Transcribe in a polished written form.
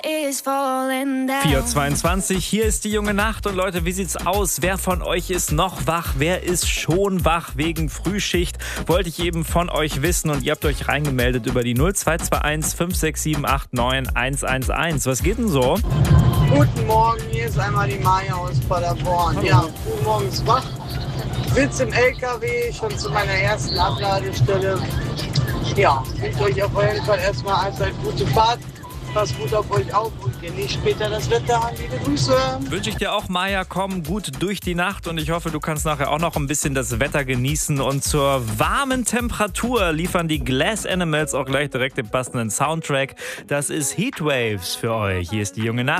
4:22, hier ist die junge Nacht und Leute, wie sieht's aus? Wer von euch ist noch wach? Wer ist schon wach wegen Frühschicht? Wollte ich eben von euch wissen und ihr habt euch reingemeldet über die 0221 567 89 111. Was geht denn so? Guten Morgen, hier ist einmal die Maja aus Paderborn. Hallo. Ja, früh morgens wach, sitze im LKW, schon zu meiner ersten Abladestelle. Ja, wünsche euch auf jeden Fall erstmal allzeit gute Fahrt. Passt gut auf euch auf und genießt später das Wetter an. Liebe Grüße. Wünsche ich dir auch, Maja, komm gut durch die Nacht und ich hoffe, du kannst nachher auch noch ein bisschen das Wetter genießen und zur warmen Temperatur liefern die Glass Animals auch gleich direkt den passenden Soundtrack. Das ist Heatwaves für euch. Hier ist die junge Nacht.